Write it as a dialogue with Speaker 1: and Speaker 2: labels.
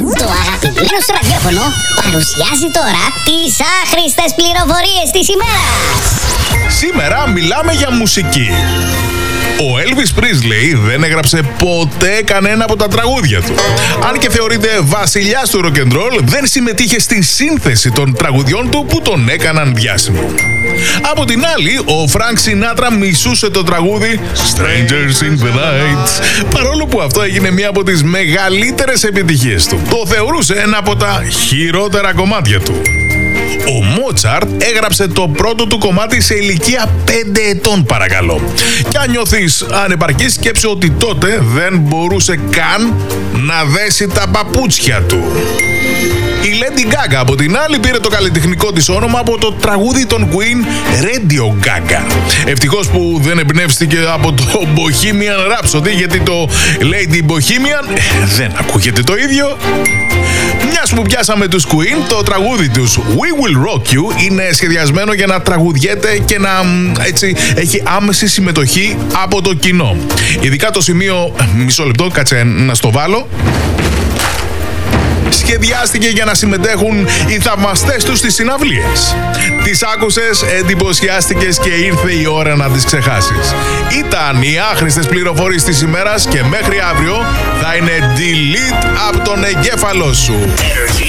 Speaker 1: Το αγαπημένο σου ραδιόφωνο παρουσιάζει τώρα τις άχρηστες πληροφορίες της ημέρας.
Speaker 2: Σήμερα μιλάμε για μουσική. Ο Elvis Presley δεν έγραψε ποτέ κανένα από τα τραγούδια του. Αν και θεωρείται βασιλιάς του rock and roll, δεν συμμετείχε στην σύνθεση των τραγουδιών του που τον έκαναν διάσημο. Από την άλλη, ο Frank Sinatra μισούσε το τραγούδι Strangers in the Night, παρόλο που αυτό έγινε μία από τις μεγαλύτερες επιτυχίες του. Το θεωρούσε ένα από τα χειρότερα κομμάτια του. Ο Μότσαρτ έγραψε το πρώτο του κομμάτι σε ηλικία 5 ετών, παρακαλώ. Και αν νιώθεις ανεπαρκής, σκέψου ότι τότε δεν μπορούσε καν να δέσει τα παπούτσια του. Η Lady Gaga από την άλλη πήρε το καλλιτεχνικό της όνομα από το τραγούδι των Queen Radio Gaga. Ευτυχώς που δεν εμπνεύστηκε από το Bohemian Rhapsody, γιατί το Lady Bohemian δεν ακούγεται το ίδιο. Μιας που πιάσαμε τους Queen, το τραγούδι τους We Will Rock You είναι σχεδιασμένο για να τραγουδιέται και να έτσι έχει άμεση συμμετοχή από το κοινό. Ειδικά το σημείο, μισό λεπτό, κάτσε να στο βάλω. Σχεδιάστηκε για να συμμετέχουν οι θαυμαστές τους στις συναυλίες. Τις άκουσες, εντυπωσιάστηκες και ήρθε η ώρα να τις ξεχάσεις. Ήταν οι άχρηστες πληροφορίες της ημέρας και μέχρι αύριο θα είναι delete από τον εγκέφαλό σου.